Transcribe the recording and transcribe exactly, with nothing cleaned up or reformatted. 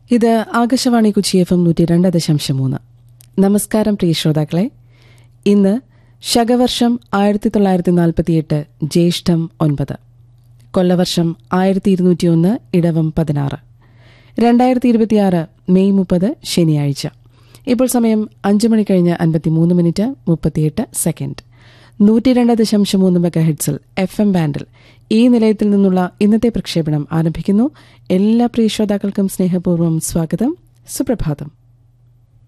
ഇത് Akashvani Kochi F M നൂറ്റി രണ്ട് ദശാംശം മൂന്ന്. നമസ്കാരം പ്രിയ ശ്രോതാക്കളെ. ഇന്ന് ശകവർഷം ആയിരത്തി തൊള്ളായിരത്തി നാൽപ്പത്തിയെട്ട് ജ്യേഷ്ഠം ഒൻപത്, കൊല്ലവർഷം ആയിരത്തി ഇരുന്നൂറ്റി ഒന്ന് ഇടവം പതിനാറ്, രണ്ടായിരത്തി ഇരുപത്തിയാറ് മെയ് മുപ്പത് ശനിയാഴ്ച. ഇപ്പോൾ സമയം അഞ്ചു മണി കഴിഞ്ഞ് അൻപത്തിമൂന്ന് മിനിറ്റ് മുപ്പത്തിയെട്ട് സെക്കൻഡ്. നൂറ്റി രണ്ട് ദശാംശം മൂന്ന് മെഗാ ഹെഡ്സിൽ എഫ് എം ബാൻഡിൽ ഈ നിലയത്തിൽ നിന്നുള്ള ഇന്നത്തെ പ്രക്ഷേപണം ആരംഭിക്കുന്നു. എല്ലാ പ്രിയ ശ്രോതാക്കൾക്കും സ്നേഹപൂർവ്വം സ്വാഗതം. സുപ്രഭാതം.